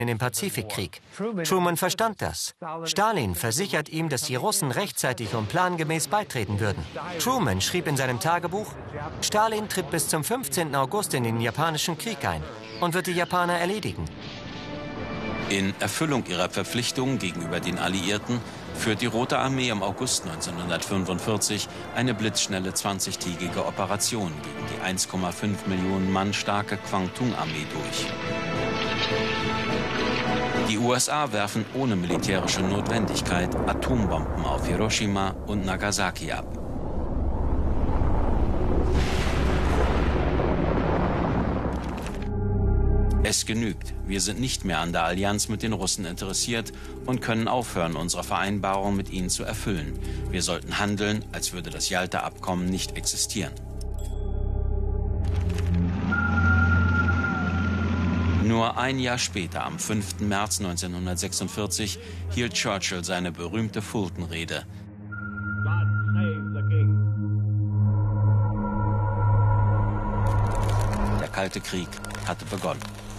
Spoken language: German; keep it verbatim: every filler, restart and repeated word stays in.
in dem Pazifikkrieg. Truman verstand das. Stalin versichert ihm, dass die Russen rechtzeitig und plangemäß beitreten würden. Truman schrieb in seinem Tagebuch, Stalin tritt bis zum fünfzehnten August in den japanischen Krieg ein und wird die Japaner erledigen. In Erfüllung ihrer Verpflichtungen gegenüber den Alliierten führt die Rote Armee im August neunzehnhundertfünfundvierzig eine blitzschnelle zwanzigtägige Operation gegen die eins Komma fünf Millionen Mann starke Kwantung-Armee durch. Die U S A werfen ohne militärische Notwendigkeit Atombomben auf Hiroshima und Nagasaki ab. Es genügt. Wir sind nicht mehr an der Allianz mit den Russen interessiert und können aufhören, unsere Vereinbarung mit ihnen zu erfüllen. Wir sollten handeln, als würde das Jalta-Abkommen nicht existieren. Nur ein Jahr später, am fünften März neunzehnhundertsechsundvierzig, hielt Churchill seine berühmte Fulton-Rede. Der Kalte Krieg hatte begonnen.